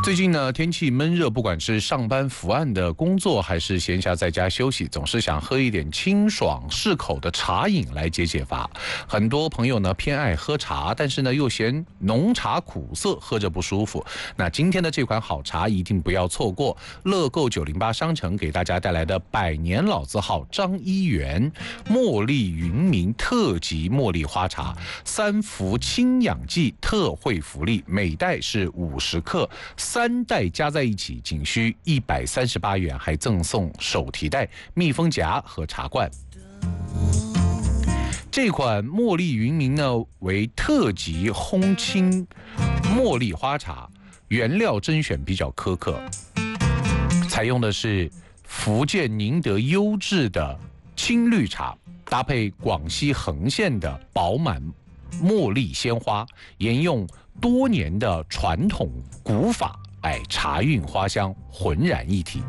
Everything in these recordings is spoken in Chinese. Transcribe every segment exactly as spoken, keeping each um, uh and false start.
最近呢，天气闷热，不管是上班伏案的工作，还是闲暇在家休息，总是想喝一点清爽适口的茶饮来解解乏。很多朋友呢偏爱喝茶，但是呢又嫌浓茶苦涩，喝着不舒服。那今天的这款好茶一定不要错过，乐购九零八商城给大家带来的百年老字号张一元茉莉云茗特级茉莉花茶，三伏清养剂特惠福利，每袋是五十克。三袋加在一起仅需一百三十八元，还赠送手提袋、密封夹和茶罐。这款茉莉云茗呢为特级烘青茉莉花茶，原料甄选比较苛刻，采用的是福建宁德优质的青绿茶，搭配广西横县的饱满茉莉鲜花，沿用多年的传统古法，哎，茶韵花香浑然一体。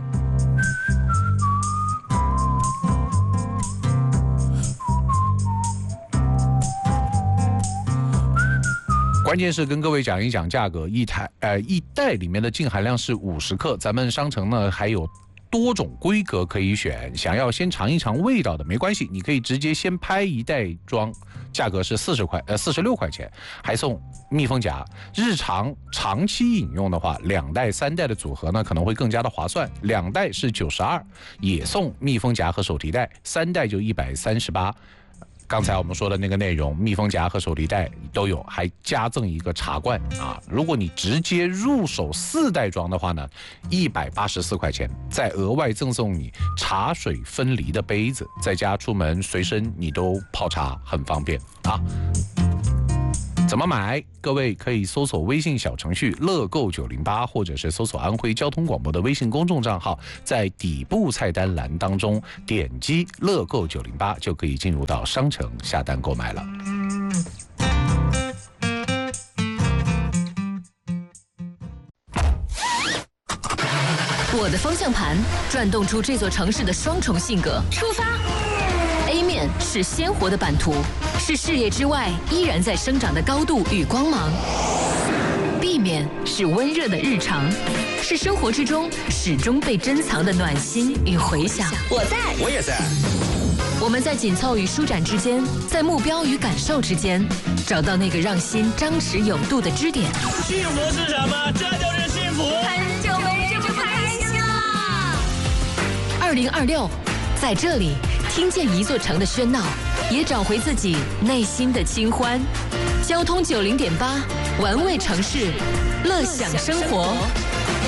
关键是跟各位讲一讲价格，一台呃一袋里面的净含量是五十克，咱们商城呢还有多种规格可以选，想要先尝一尝味道的没关系，你可以直接先拍一袋装，价格是四十块呃四十六块钱，还送密封夹。日常长期饮用的话，两袋三袋的组合呢可能会更加的划算，两袋是九十二，也送密封夹和手提袋，三袋就一百三十八。刚才我们说的那个内容，密封夹和手提袋都有，还加赠一个茶罐啊！如果你直接入手四袋装的话呢，一百八十四块钱，再额外赠送你茶水分离的杯子，在家出门随身你都泡茶很方便啊！怎么买？各位可以搜索微信小程序乐购九零八，或者是搜索安徽交通广播的微信公众账号，在底部菜单栏当中点击乐购九零八，就可以进入到商城下单购买了。 我的方向盘转动出这座城市的双重性格。出发 A 面是鲜活的版图，是视野之外依然在生长的高度与光芒。B 面是温热的日常，是生活之中始终被珍藏的暖心与回响。我在， 我也在。 我们在紧凑与舒展之间，在目标与感受之间，找到那个让心张弛有度的支点。 幸福是什么？这就是幸福。 很久没这么开心了。二零二六，在这里听见一座城的喧闹，也找回自己内心的清欢。交通九零点八，玩味城市，乐享生活。